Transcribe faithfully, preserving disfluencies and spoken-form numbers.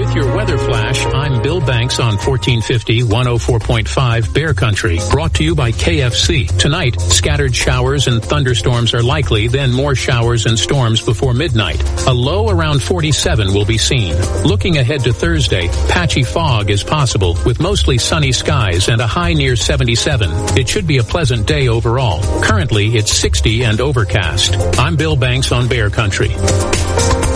With your weather flash, I'm Bill Banks on fourteen fifty, one oh four point five Bear Country, brought to you by K F C. Tonight, scattered showers and thunderstorms are likely, then more showers and storms before midnight. A low around forty-seven will be seen. Looking ahead to Thursday, patchy fog is possible, with mostly sunny skies and a high near seventy-seven. It should be a pleasant day overall. Currently, it's sixty and overcast. I'm Bill Banks on Bear Country.